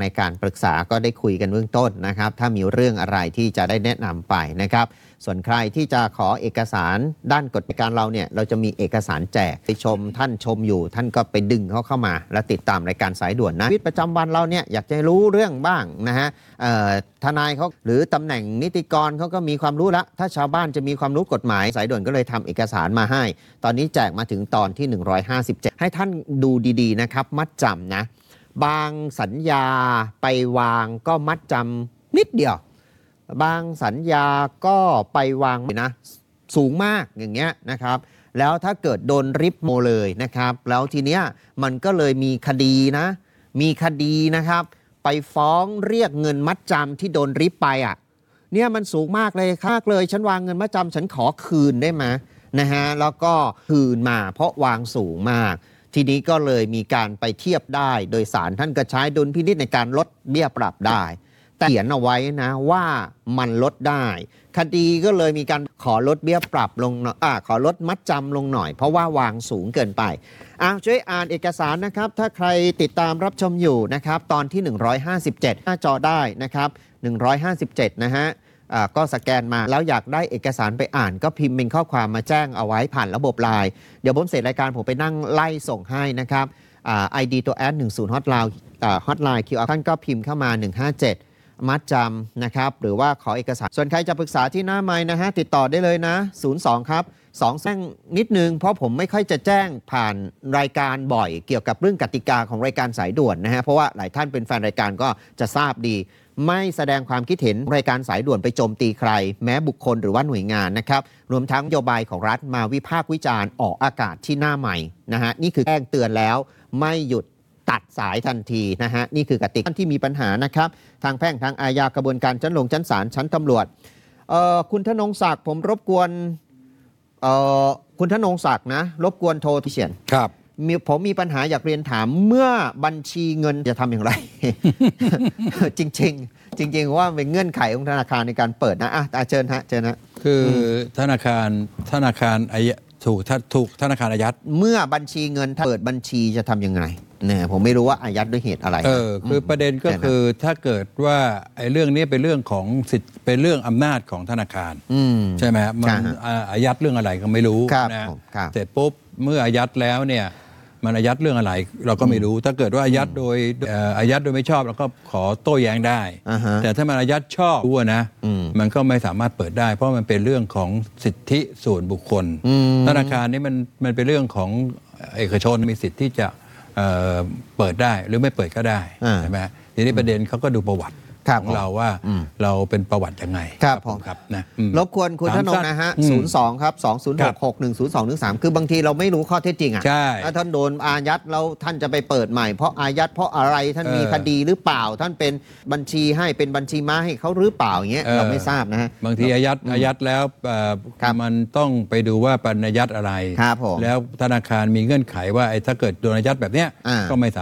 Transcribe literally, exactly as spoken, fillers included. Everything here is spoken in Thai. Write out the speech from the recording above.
ในการปรึกษาก็ได้คุยกันเบื้องต้นนะครับถ้ามีเรื่องอะไรที่จะได้แนะนำไปนะครับส่วนใครที่จะขอเอกสารด้านกฎการเราเนี่ยเราจะมีเอกสารแจกไปชมท่านชมอยู่ท่านก็ไปดึงเขาเข้ามาและติดตามรายการสายด่วนนะชีวิตประจำวันเราเนี่ยอยากจะรู้เรื่องบ้างนะฮะทนายเขาหรือตำแหน่งนิติกรเขาก็มีความรู้ละถ้าชาวบ้านจะมีความรู้กฎหมายสายด่วนก็เลยทำเอกสารมาให้ตอนนี้แจกมาถึงตอนที่หนึ่งร้อยห้าสิบเจ็ดให้ท่านดูดีๆนะครับมัดจำนะบางสัญญาไปวางก็มัดจำนิดเดียวบางสัญญาก็ไปวางนะสูงมากอย่างเงี้ยนะครับแล้วถ้าเกิดโดนริบโมเลยนะครับแล้วทีเนี้ยมันก็เลยมีคดีนะมีคดีนะครับไปฟ้องเรียกเงินมัดจำที่โดนริบไปอ่ะเนี่ยมันสูงมากเลยค่าเลยฉันวางเงินมัดจำฉันขอคืนได้ไหมนะฮะแล้วก็คืนมาเพราะวางสูงมากทีนี้ก็เลยมีการไปเทียบได้โดยศาลท่านก็ใช้ดุลพินิจในการลดเบี้ยปรับได้แต่เขียนเอาไว้นะว่ามันลดได้คดีก็เลยมีการขอลดเบี้ยปรับลงอ่าขอลดมัดจำลงหน่อยเพราะว่าวางสูงเกินไปอ่าช่วยอ่านเอกสารนะครับถ้าใครติดตามรับชมอยู่นะครับตอนที่หนึ่งร้อยห้าสิบเจ็ดหน้าจอได้นะครับหนึ่งร้อยห้าสิบเจ็ดนะฮะอ่าก็สแกนมาแล้วอยากได้เอกสารไปอ่านก็พิมพ์เป็นข้อความมาแจ้งเอาไว้ผ่านระบบไลน์เดี๋ยวผมเสร็จรายการผมไปนั่งไล่ส่งให้นะครับอ่า ไอ ดี ตัวแอดหนึ่งศูนย์ Hotline อ่า Hotline คิว อาร์ ท่านก็พิมพ์เข้ามาหนึ่งห้าเจ็ดมัดจำนะครับหรือว่าขอเอกสารส่วนใครจะปรึกษาที่หน้าไมค์นะฮะติดต่อได้เลยนะศูนย์ สองครับสองแจ้งนิดนึงเพราะผมไม่ค่อยจะแจ้งผ่านรายการบ่อยเกี่ยวกับเรื่องกติกาของรายการสายด่วนนะฮะเพราะว่าหลายท่านเป็นแฟนรายการก็จะทราบดีไม่แสดงความคิดเห็นรายการสายด่วนไปโจมตีใครแม้บุคคลหรือว่าหน่วยงานนะครับรวมทั้งนโยบายของรัฐมาวิพากษ์วิจารณ์ออกอากาศที่หน้าใหม่นะฮะนี่คือแจ้งเตือนแล้วไม่หยุดตัดสายทันทีนะฮะนี่คือกติกาที่มีปัญหานะครับทางแพ่งทางอาญากระบวนการชั้นลงชั้นศาลชั้นตำรวจเอ่อคุณธนงศักดิ์ผมรบกวนเอ่อคุณธนงศักดิ์นะรบกวนโทรที่เฉียนครับมีผมมีปัญหาอยากเรียนถามเมื่อบัญชีเงินจะทำอย่างไร จริงๆจริงๆว่าเป็นเงื่อนไขของธนาคารในการเปิดนะอ่ะเชิญฮะเชิญฮะคือธนาคารธนาคารอายัดถูกถูกธนาคารอายัดเมื่อบัญชีเงินเปิดบัญชีจะทำยังไงเนี่ยผมไม่รู้ว่าอายัดด้วยเหตุอะไรเออคือประเด็นก็คือถ้าเกิดว่าไอ้เรื่องนี้เป็นเรื่องของสิทธิ์เป็นเรื่องอำนาจของธนาคารใช่ไหมมันอายัดเรื่องอะไรก็ไม่รู้นะเสร็จปุ๊บเมื่ออายัดแล้วเนี่ยมันอายัดเรื่องอะไรเราก็ไม่รู้ถ้าเกิดว่าอายัดโดยอายัดโดยไม่ชอบเราก็ขอโต้แย้งได้แต่ถ้ามันอายัดชอบรู้นะมันก็ไม่สามารถเปิดได้เพราะมันเป็นเรื่องของสิทธิส่วนบุคคลธนาคารนี่มันมันเป็นเรื่องของเอกชนมีสิทธิ์ที่จะเอ่อเปิดได้หรือไม่เปิดก็ได้ใช่ไหมทีนี้ประเด็นเขาก็ดูประวัติของเราว่าเราเป็นประวัติยังไงครับผมครับนะรบกวนคุณธนงนะฮะศูนย์ สองครับสอง ศูนย์ หก หก หนึ่ง ศูนย์ สอง หนึ่ง สามคือบางทีเราไม่รู้ข้อเท็จจริงอ่ะถ้าท่านโดนอายัดแล้วท่านจะไปเปิดใหม่เพราะอายัดเพราะอะไรท่านมีคดีหรือเปล่าท่านเป็นบัญชีให้เป็นบัญชีม้าให้เขาหรือเปล่าอย่างเงี้ยเราไม่ทราบนะฮะบางทีอายัดอายัดแล้วมันต้องไปดูว่าเป็นอายัดอะไรแล้วธนาคารมีเงื่อนไขว่าถ้าเกิดโดนอายัดแบบเนี้ยก็ไม่สามารถ